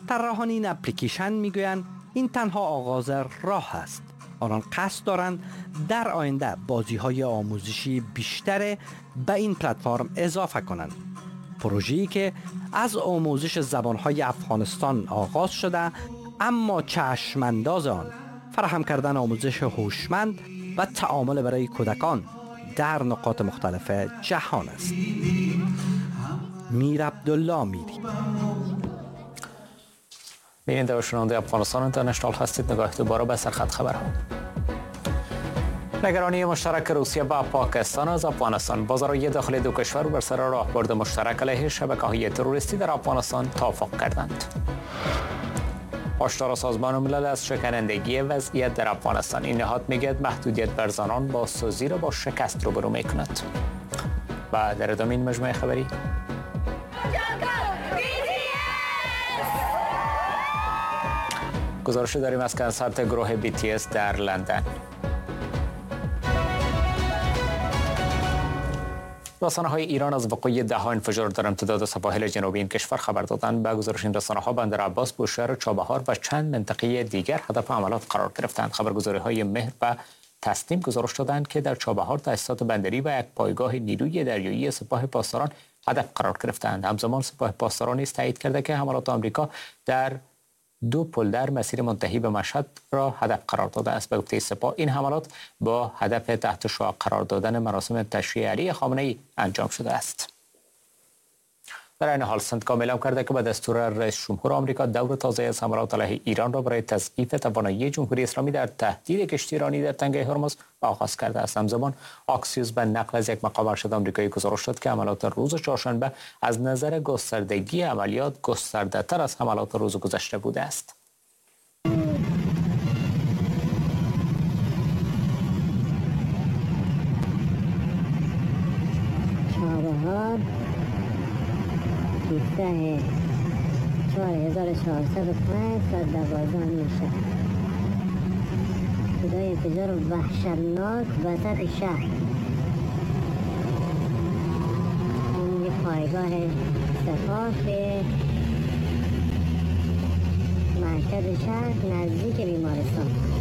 طراحان این اپلیکیشن میگویند این تنها آغاز راه است. آنان قصد دارند در آینده بازی‌های آموزشی بیشتر به این پلتفرم اضافه کنند. پروژه‌ای که از آموزش زبان‌های افغانستان آغاز شده، اما چشم‌انداز آن فراهم کردن آموزش هوشمند و تعامل برای کودکان در نقاط مختلف جهان است. میر عبدالله میری. بیننده و شنونده افغانستان اینترنشنال هستید. نگاه دوباره به سرخط خبرها. نگرانی مشترک روسیه و پاکستان از افغانستان. وزرای داخلی دو کشور بر سر راهبرد مشترک علیه شبکه‌های تروریستی در افغانستان توافق کردند. هشدار سازمان ملل از شکنندگی وضعیت در افغانستان. این نهاد میگوید محدودیت بر زنان با سازی را با شکست روبرو میکند. و در ادامه این مجموعه خبری گزارش داریم از کنسرت گروه BTS در لندن. رسانه‌های ایران از وقوع 10 انفجار در امتداد سواحل جنوبی این کشور خبر دادند. به گزارش این رسانه‌ها بندر عباس، بوشهر، چابهار و چند منطقه دیگر هدف حملات قرار گرفتند. خبرگزاری‌های مهر و تسنیم گزارش دادند که در چابهار تاسیسات بندری و یک پایگاه نیروی دریایی سپاه پاسداران هدف قرار گرفتند. همزمان سپاه پاسداران نیز تایید کرده که حملات آمریکا در 2 پل در مسیر منتهی به مشهد را هدف قرار داده است. به گفته سپاه این حملات با هدف تحت شعاع قرار دادن مراسم تشییع علی خامنه‌ای انجام شده است. در این حال سنتکام اعلام کرده که به دستور رئیس جمهور آمریکا دور تازه از حملات علیه ایران را برای تضعیف توانایی جمهوری اسلامی در تهدید کشتی ایرانی در تنگه هرمز آغاز کرده است. همزمان آکسیوس به نقل از یک مقام ارشد آمریکایی گزارش داد که حملات روز چهارشنبه از نظر گستردگی عملیات گسترده‌تر از حملات روز گذشته بوده است. چابهار 4405 تا 12 میشه. صدای انفجار وحشتناک وسط شهر. این یه پایگاه سپاه به مرکز شهر نزدیک بیمارستان.